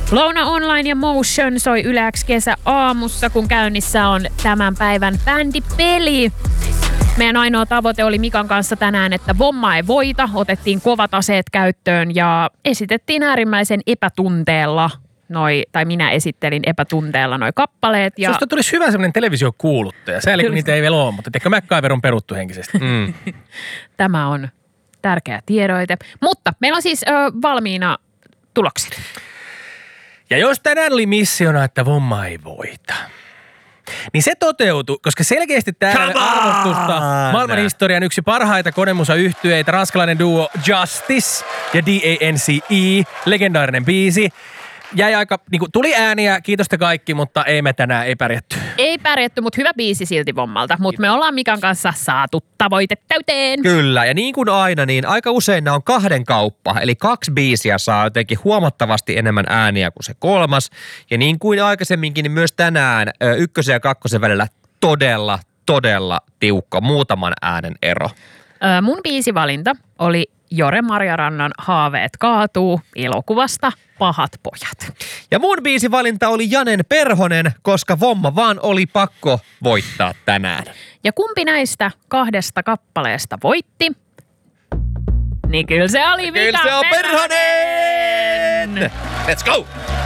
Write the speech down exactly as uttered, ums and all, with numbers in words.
Louna Online ja Motion soi Yle X kesä aamussa, kun käynnissä on tämän päivän bändipeli. Meidän ainoa tavoite oli Mikan kanssa tänään, että Vomma ei voita. Otettiin kovat aseet käyttöön ja esitettiin äärimmäisen epätunteella noi, tai minä esittelin epätunteella noi kappaleet. Ja susta tulisi hyvä semmoinen televisiokuuluttaja. Sääli, kun niitä ei vielä ole, mutta ehkä MacGyver on peruttu henkisesti. Mm. Tämä on tärkeä tiedoite. Mutta meillä on siis ö, valmiina tulokset. Ja jos tänään oli missiona, että Vomma ei voita, niin se toteutui, koska selkeästi täällä arvostusta maailmanhistorian yksi parhaita konemusa-yhtyeitä, ranskalainen duo Justice ja D A N C E, legendaarinen biisi. Jäi aika, niin kuin, tuli ääniä, kiitosta kaikki, mutta ei me tänään, ei pärjätty. Ei pärjätty, mutta hyvä biisi silti Vommalta. Mutta me ollaan Mikan kanssa saatu tavoite täyteen. Kyllä, ja niin kuin aina, niin aika usein nämä on kahden kauppa. Eli kaksi biisiä saa jotenkin huomattavasti enemmän ääniä kuin se kolmas. Ja niin kuin aikaisemminkin, niin myös tänään ykkösen ja kakkosen välillä todella, todella tiukka muutaman äänen ero. Öö, mun biisivalinta oli Jore Marjarannan Haaveet kaatuu elokuvasta Pahat pojat. Ja mun biisivalinta oli Janen Perhonen, koska Vomma vaan oli pakko voittaa tänään. Ja kumpi näistä kahdesta kappaleesta voitti? Niin kyllä se oli Mika Kyllä se on Perhonen! Perhonen! Let's go!